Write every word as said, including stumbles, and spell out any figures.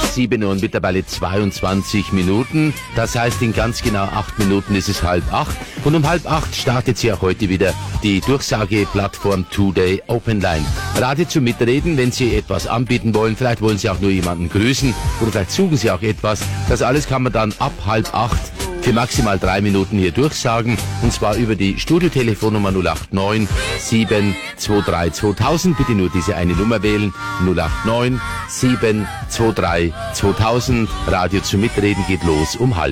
sieben Uhr und mittlerweile zweiundzwanzig Minuten. Das heißt, in ganz genau acht Minuten ist es halb acht. Und um halb acht startet sie auch heute wieder die Durchsageplattform Today Open Line. Radio zum Mitreden, wenn Sie etwas anbieten wollen. Vielleicht wollen Sie auch nur jemanden grüßen oder vielleicht suchen Sie auch etwas. Das alles kann man dann ab halb acht für maximal drei Minuten hier durchsagen. Und zwar über die Studiotelefonnummer null acht neun sieben zwei drei zweitausend. Bitte nur diese eine Nummer wählen. null acht neun sieben zwei drei zweitausend. Radio zum Mitreden geht los um halb.